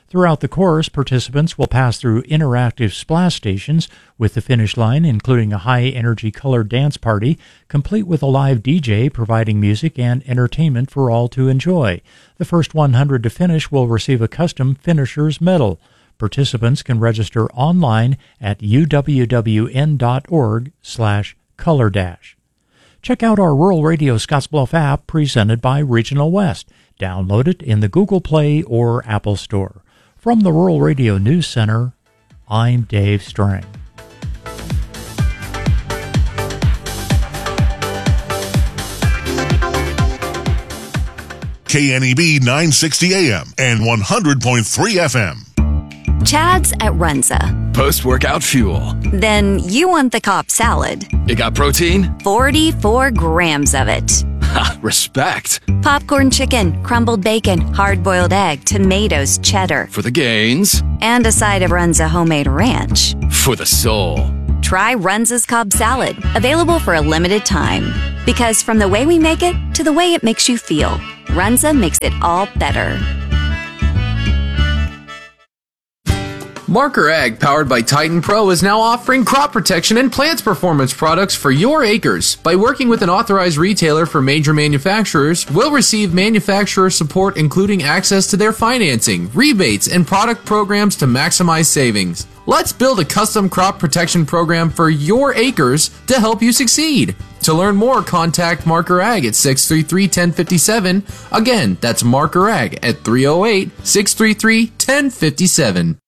Throughout the course, participants will pass through interactive splash stations with the finish line including a high-energy colored dance party, complete with a live D J providing music and entertainment for all to enjoy. The first one hundred to finish will receive a custom finisher's medal. Participants can register online at u w w n dot org slash color dash. Check out our Rural Radio Scottsbluff app presented by Regional West. Download it in the Google Play or Apple Store. From the Rural Radio News Center, I'm Dave Strang. K N E B nine sixty A M and one hundred point three F M. Chad's at Runza. Post-workout fuel. Then you want the Cobb salad. It got protein? forty-four grams of it. Ha, respect. Popcorn chicken, crumbled bacon, hard-boiled egg, tomatoes, cheddar. For the gains. And a side of Runza homemade ranch. For the soul. Try Runza's Cobb salad, available for a limited time. Because from the way we make it to the way it makes you feel, Runza makes it all better. Marker Ag, powered by Titan Pro, is now offering crop protection and plants performance products for your acres. By working with an authorized retailer for major manufacturers, we'll receive manufacturer support including access to their financing, rebates, and product programs to maximize savings. Let's build a custom crop protection program for your acres to help you succeed. To learn more, contact Marker Ag at six three three, one zero five seven. Again, that's Marker Ag at three oh eight, six three three, one zero five seven.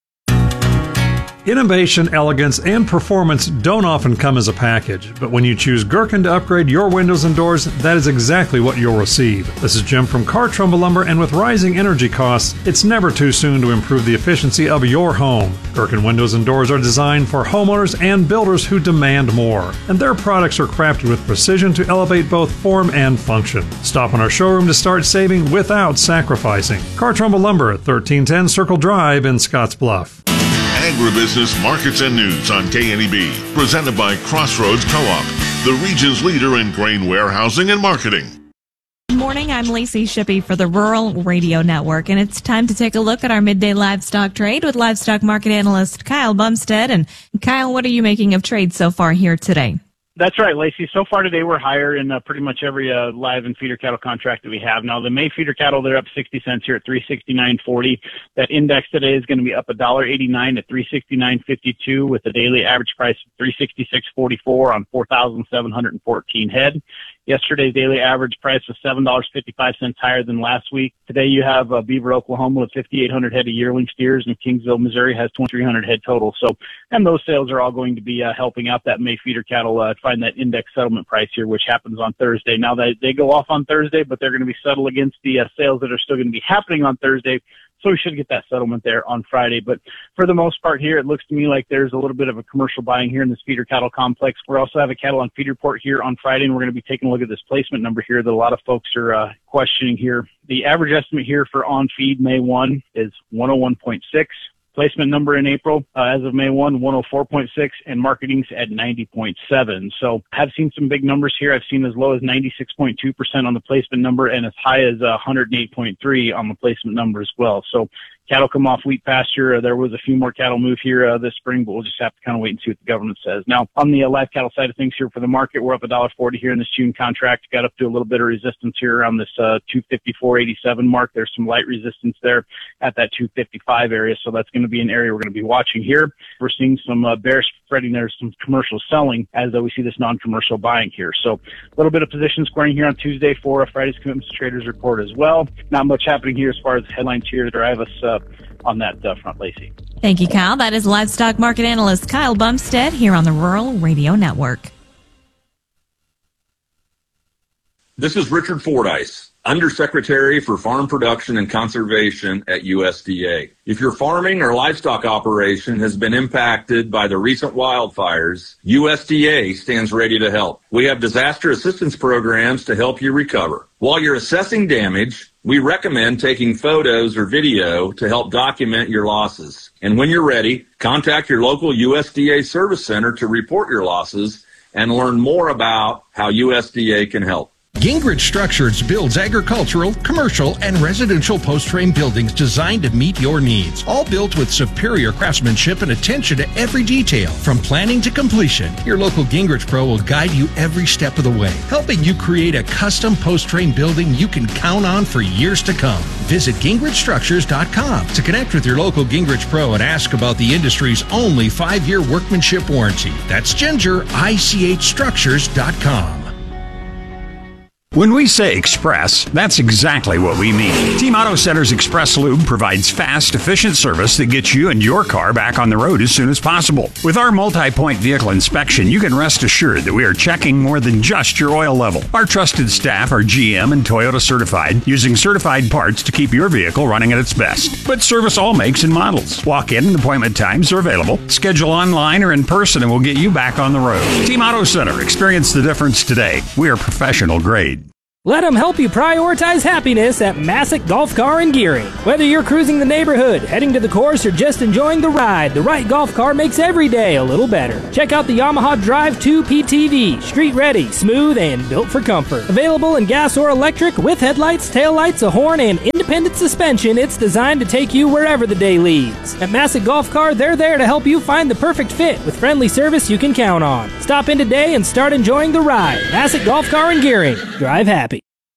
Innovation, elegance, and performance don't often come as a package, but when you choose Gherkin to upgrade your windows and doors, that is exactly what you'll receive. This is Jim from Car Trumbull Lumber, and with rising energy costs, it's never too soon to improve the efficiency of your home. Gherkin windows and doors are designed for homeowners and builders who demand more, and their products are crafted with precision to elevate both form and function. Stop in our showroom to start saving without sacrificing. Car Trumbull Lumber, thirteen ten Circle Drive in Scottsbluff. Agribusiness Markets and News on K N E B, presented by Crossroads Co-op, the region's leader in grain warehousing and marketing. Good morning, I'm Lacey Shippey for the Rural Radio Network, and it's time to take a look at our midday livestock trade with livestock market analyst Kyle Bumstead. And Kyle, what are you making of trade so far here today? That's right, Lacey. So far today, we're higher in uh, pretty much every uh, live and feeder cattle contract that we have. Now, the May feeder cattle, they're up sixty cents here at three sixty-nine forty. That index today is going to be up one dollar eighty-nine at three sixty-nine fifty-two with a daily average price of three sixty-six forty-four on four thousand seven hundred fourteen head. Yesterday's daily average price was seven dollars and fifty-five cents higher than last week. Today you have uh, Beaver, Oklahoma with fifty-eight hundred head of yearling steers, and Kingsville, Missouri has twenty-three hundred head total. So, and those sales are all going to be uh, helping out that May feeder cattle uh, find that index settlement price here, which happens on Thursday. Now, they, they go off on Thursday, but they're going to be settled against the uh, sales that are still going to be happening on Thursday. So we should get that settlement there on Friday. But for the most part here, it looks to me like there's a little bit of a commercial buying here in this feeder cattle complex. We also have a cattle on feed report here on Friday, and we're going to be taking a look at this placement number here that a lot of folks are uh, questioning here. The average estimate here for on feed May first is one oh one point six. Placement number in April, uh, as of May first, one oh four point six, and marketing's at ninety point seven. So I've seen some big numbers here. I've seen as low as ninety-six point two percent on the placement number and as high as uh, one hundred eight point three on the placement number as well. So cattle come off wheat pasture. Uh, there was a few more cattle move here uh, this spring, but we'll just have to kind of wait and see what the government says. Now, on the uh, live cattle side of things here for the market, we're up one dollar forty here in this June contract. Got up to a little bit of resistance here around this uh, two fifty-four eighty-seven mark. There's some light resistance there at that two fifty-five area, so that's going to be an area we're going to be watching here. We're seeing some uh, bear spreading there, some commercial selling as uh, we see this non-commercial buying here. So a little bit of position squaring here on Tuesday for uh, Friday's Commitments to Traders report as well. Not much happening here as far as headlines here to drive us uh, on that uh, front, Lacey. Thank you, Kyle. That is livestock market analyst Kyle Bumstead here on the Rural Radio Network. This is Richard Fordyce, Undersecretary for Farm Production and Conservation at U S D A. If your farming or livestock operation has been impacted by the recent wildfires, U S D A stands ready to help. We have disaster assistance programs to help you recover. While you're assessing damage, we recommend taking photos or video to help document your losses. And when you're ready, contact your local U S D A service center to report your losses and learn more about how U S D A can help. Gingrich Structures builds agricultural, commercial, and residential post-frame buildings designed to meet your needs. All built with superior craftsmanship and attention to every detail. From planning to completion, your local Gingrich Pro will guide you every step of the way, helping you create a custom post-frame building you can count on for years to come. Visit Gingrich Structures dot com to connect with your local Gingrich Pro and ask about the industry's only five-year workmanship warranty. That's Ginger, I C H Structures dot com. When we say express, that's exactly what we mean. Team Auto Center's Express Lube provides fast, efficient service that gets you and your car back on the road as soon as possible. With our multi-point vehicle inspection, you can rest assured that we are checking more than just your oil level. Our trusted staff are G M and Toyota certified, using certified parts to keep your vehicle running at its best. But service all makes and models. Walk-in and appointment times are available. Schedule online or in person and we'll get you back on the road. Team Auto Center. Experience the difference today. We are professional grade. Let them help you prioritize happiness at Massick Golf Car and Gearing. Whether you're cruising the neighborhood, heading to the course, or just enjoying the ride, the right golf car makes every day a little better. Check out the Yamaha Drive two P T V. Street ready, smooth, and built for comfort. Available in gas or electric with headlights, taillights, a horn, and independent suspension, it's designed to take you wherever the day leads. At Massick Golf Car, they're there to help you find the perfect fit with friendly service you can count on. Stop in today and start enjoying the ride. Massick Golf Car and Gearing. Drive happy.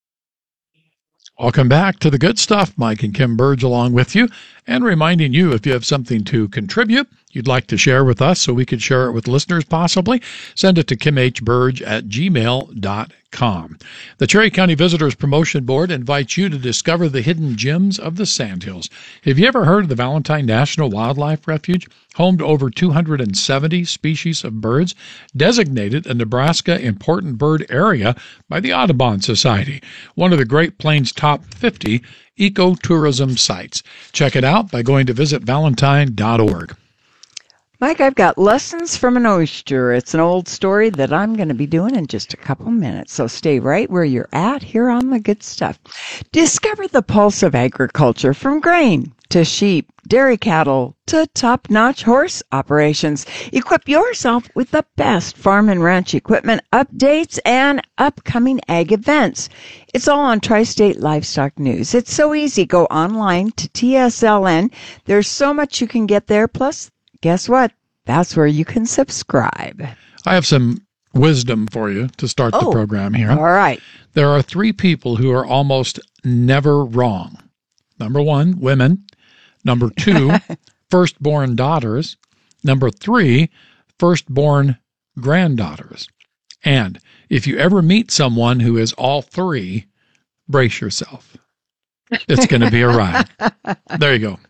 Welcome back to the good stuff. Mike and Kim Burge along with you, and reminding you, if you have something to contribute you'd like to share with us so we could share it with listeners possibly, send it to kimhburge at gmail dot com. The Cherry County Visitors Promotion Board invites you to discover the hidden gems of the Sandhills. Have you ever heard of the Valentine National Wildlife Refuge? Home to over two hundred seventy species of birds, designated a Nebraska Important Bird Area by the Audubon Society, one of the Great Plains' top fifty ecotourism sites. Check it out by going to visit valentine dot org. Mike, I've got Lessons from an Oyster. It's an old story that I'm going to be doing in just a couple minutes, so stay right where you're at here on the good stuff. Discover the pulse of agriculture, from grain to sheep, dairy cattle to top-notch horse operations. Equip yourself with the best farm and ranch equipment, updates, and upcoming ag events. It's all on Tri-State Livestock News. It's so easy. Go online to T S L N. There's so much you can get there, plus guess what? That's where you can subscribe. I have some wisdom for you to start oh, the program here. All right. There are three people who are almost never wrong. Number one, women. Number two, firstborn daughters. Number three, firstborn granddaughters. And if you ever meet someone who is all three, brace yourself. It's going to be a ride. There you go.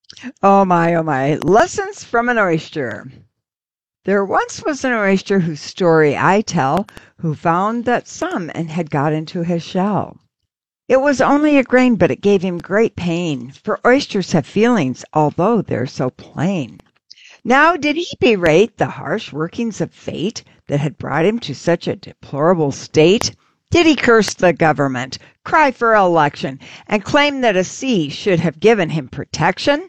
Oh my, oh my. Lessons from an oyster. There once was an oyster whose story I tell, who found that some and had got into his shell. It was only a grain, but it gave him great pain, for oysters have feelings, although they're so plain. Now did he berate the harsh workings of fate that had brought him to such a deplorable state? Did he curse the government, cry for election, and claim that a sea should have given him protection?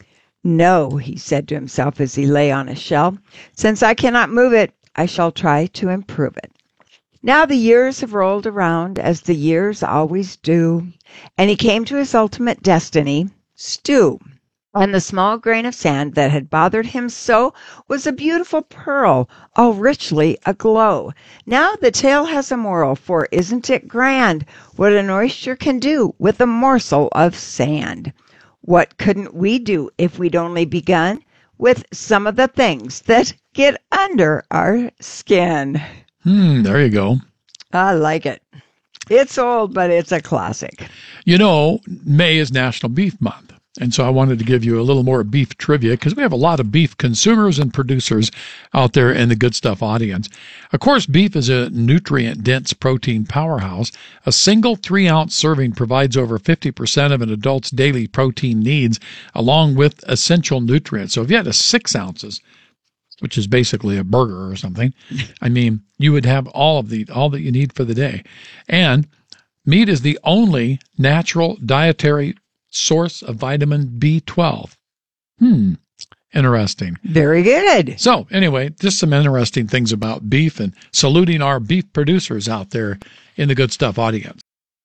No, he said to himself as he lay on his shell, since I cannot move it, I shall try to improve it. Now the years have rolled around, as the years always do, and he came to his ultimate destiny, stew. And the small grain of sand that had bothered him so was a beautiful pearl, all richly aglow. Now the tale has a moral, for isn't it grand what an oyster can do with a morsel of sand? What couldn't we do if we'd only begun with some of the things that get under our skin? Hmm, there you go. I like it. It's old, but it's a classic. You know, May is National Beef Month. And so I wanted to give you a little more beef trivia, because we have a lot of beef consumers and producers out there in the Good Stuff audience. Of course, beef is a nutrient-dense protein powerhouse. A single three-ounce serving provides over fifty percent of an adult's daily protein needs, along with essential nutrients. So if you had a six ounces, which is basically a burger or something, I mean, you would have all of the all that you need for the day. And meat is the only natural dietary source of vitamin B twelve. Hmm. Interesting. Very good. So anyway, just some interesting things about beef, and saluting our beef producers out there in the Good Stuff audience.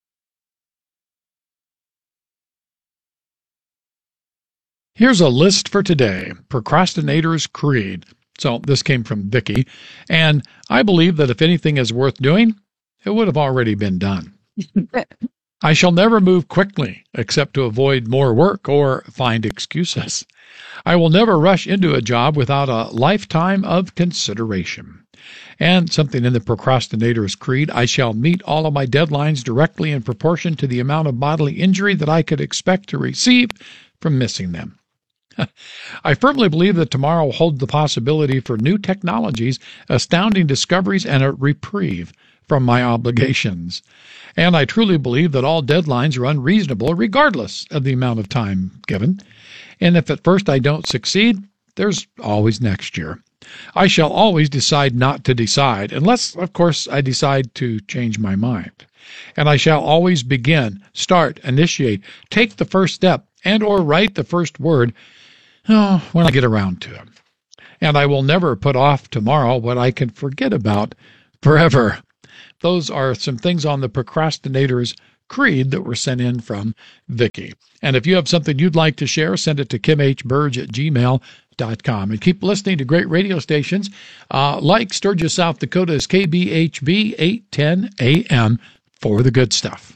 Here's a list for today, Procrastinator's Creed. So this came from Vicky, and I believe that if anything is worth doing, it would have already been done. I shall never move quickly except to avoid more work or find excuses. I will never rush into a job without a lifetime of consideration. And something in the Procrastinator's Creed, I shall meet all of my deadlines directly in proportion to the amount of bodily injury that I could expect to receive from missing them. I firmly believe that tomorrow will hold the possibility for new technologies, astounding discoveries, and a reprieve from my obligations. And I truly believe that all deadlines are unreasonable regardless of the amount of time given. And if at first I don't succeed, there's always next year. I shall always decide not to decide, unless, of course, I decide to change my mind. And I shall always begin, start, initiate, take the first step, and or write the first word oh, when I get around to it. And I will never put off tomorrow what I can forget about forever. Those are some things on the Procrastinator's Creed that were sent in from Vicky. And if you have something you'd like to share, send it to kim h burge at gmail dot com. And keep listening to great radio stations uh, like Sturgis, South Dakota's K B H B eight ten A M for the good stuff.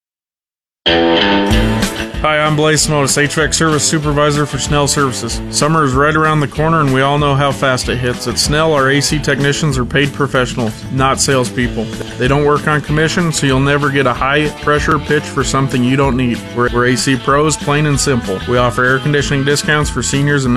Hi, I'm Blaze Smotis, H V A C Service Supervisor for Snell Services. Summer is right around the corner and we all know how fast it hits. At Snell, our A C technicians are paid professionals, not salespeople. They don't work on commission, so you'll never get a high-pressure pitch for something you don't need. We're, we're A C pros, plain and simple. We offer air conditioning discounts for seniors and